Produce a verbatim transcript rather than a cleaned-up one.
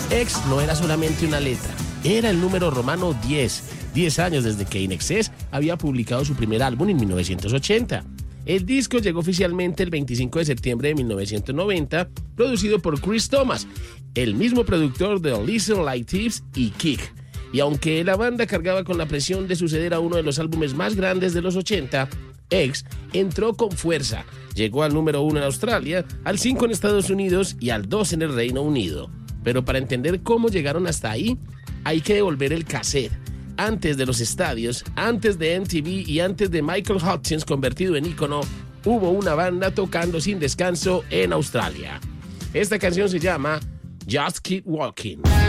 X no era solamente una letra, era el número romano diez, diez años desde que In Excess había publicado su primer álbum en mil novecientos ochenta. El disco llegó oficialmente el veinticinco de septiembre de mil novecientos noventa, producido por Chris Thomas, el mismo productor de Listen Like Thieves y Kick. Y aunque la banda cargaba con la presión de suceder a uno de los álbumes más grandes de los ochenta, X entró con fuerza. Llegó al número uno en Australia, al cinco en Estados Unidos y al dos en el Reino Unido. Pero para entender cómo llegaron hasta ahí, hay que devolver el cassette. Antes de los estadios, antes de M T V y antes de Michael Hutchins convertido en ícono, hubo una banda tocando sin descanso en Australia. Esta canción se llama Just Keep Walking.